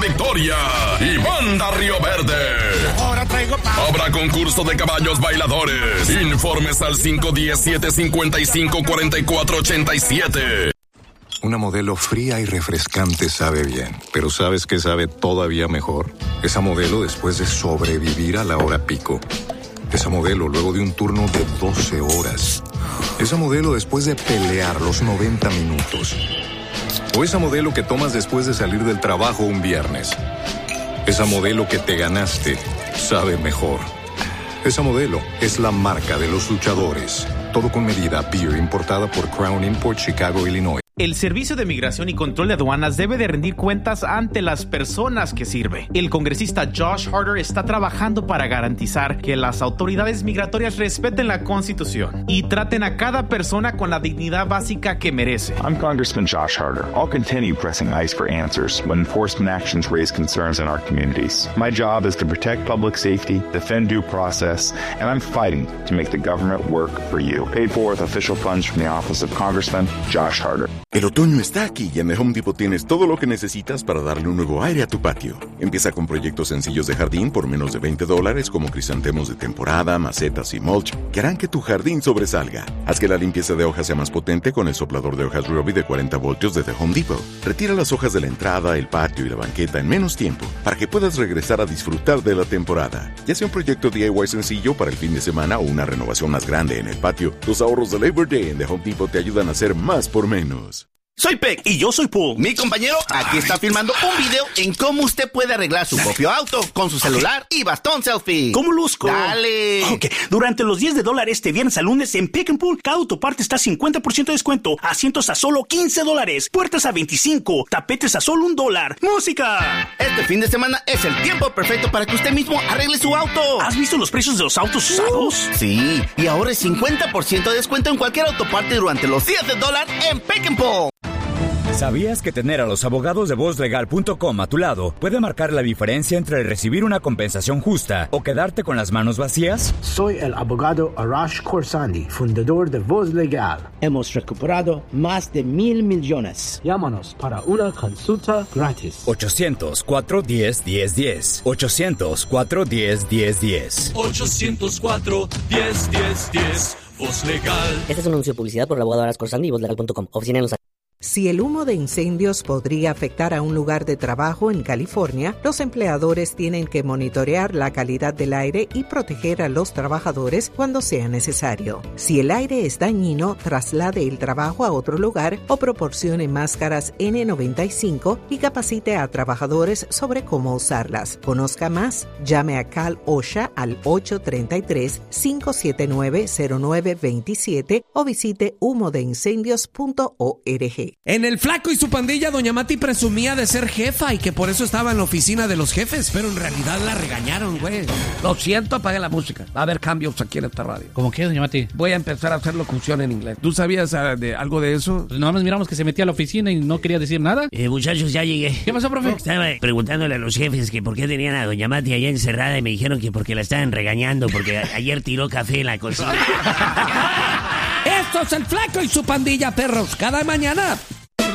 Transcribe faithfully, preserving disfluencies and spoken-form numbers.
Victoria y Banda Río Verde. Ahora traigo pa- Habrá concurso de caballos bailadores. Informes al cinco uno cero, siete cinco cinco, cuatro cuatro ocho siete. Una modelo fría y refrescante sabe bien, pero ¿sabes qué sabe todavía mejor? Esa modelo después de sobrevivir a la hora pico. Esa modelo luego de un turno de doce horas. Esa modelo después de pelear los noventa minutos. O esa modelo que tomas después de salir del trabajo un viernes. Esa modelo que te ganaste sabe mejor. Esa modelo es la marca de los luchadores. Todo con medida. Beer importada por Crown Import, Chicago, Illinois. El Servicio de Migración y Control de Aduanas debe de rendir cuentas ante las personas que sirve. El congresista Josh Harder está trabajando para garantizar que las autoridades migratorias respeten la Constitución y traten a cada persona con la dignidad básica que merece. I'm Congressman Josh Harder. I'll continue pressing ICE for answers when enforcement actions raise concerns in our communities. My job is to protect public safety, defend due process, and I'm fighting to make the government work for you. Paid for with official funds from the Office of Congressman Josh Harder. El otoño está aquí y en The Home Depot tienes todo lo que necesitas para darle un nuevo aire a tu patio. Empieza con proyectos sencillos de jardín por menos de veinte dólares como crisantemos de temporada, macetas y mulch que harán que tu jardín sobresalga. Haz que la limpieza de hojas sea más potente con el soplador de hojas Ryobi de cuarenta voltios de The Home Depot. Retira las hojas de la entrada, el patio y la banqueta en menos tiempo para que puedas regresar a disfrutar de la temporada. Ya sea un proyecto D I Y sencillo para el fin de semana o una renovación más grande en el patio, los ahorros de Labor Day en The Home Depot te ayudan a hacer más por menos. Soy Peck y yo soy Paul. Mi compañero aquí está filmando un video en cómo usted puede arreglar su propio auto con su celular y bastón selfie. ¿Cómo luzco? Dale. Ok, durante los diez de dólares este viernes al lunes en Pick and Pull, cada autoparte está cincuenta por ciento de descuento, asientos a solo quince dólares, puertas a veinticinco, tapetes a solo un dólar. ¡Música! Este fin de semana es el tiempo perfecto para que usted mismo arregle su auto. ¿Has visto los precios de los autos usados? Uh, sí, y ahora es cincuenta por ciento de descuento en cualquier autoparte durante los días de dólar en Pick and Pull. ¿Sabías que tener a los abogados de voz legal punto com a tu lado puede marcar la diferencia entre recibir una compensación justa o quedarte con las manos vacías? Soy el abogado Arash Khorsandi, fundador de Voz Legal. Hemos recuperado más de mil millones. Llámanos para una consulta gratis. ochocientos, cuatro uno cero, uno cero uno cero. ochocientos, cuatro uno cero, uno cero uno cero. ochocientos cuatro, uno cero uno cero. Voz Legal. Este es un anuncio de publicidad por el abogado Arash Khorsandi y voz legal punto com. Oficina en Los Ángeles. Si el humo de incendios podría afectar a un lugar de trabajo en California, los empleadores tienen que monitorear la calidad del aire y proteger a los trabajadores cuando sea necesario. Si el aire es dañino, traslade el trabajo a otro lugar o proporcione máscaras N noventa y cinco y capacite a trabajadores sobre cómo usarlas. Conozca más, llame a Cal OSHA al ocho tres tres, cinco siete nueve, cero nueve dos siete o visite humo de incendios punto org. En El Flaco y su pandilla, Doña Mati presumía de ser jefa y que por eso estaba en la oficina de los jefes, pero en realidad la regañaron, güey. Lo siento, apagué la música. Va a haber cambios aquí en esta radio. ¿Cómo qué, Doña Mati? Voy a empezar a hacer locución en inglés. ¿Tú sabías uh, de algo de eso? Pues nada más miramos que se metía a la oficina y no quería decir nada. Eh, muchachos, ya llegué. ¿Qué pasó, profe? Estaba preguntándole a los jefes que por qué tenían a Doña Mati allá encerrada y me dijeron que porque la estaban regañando porque a- ayer tiró café en la cocina. Esto es El Flaco y su pandilla, perros. Cada mañana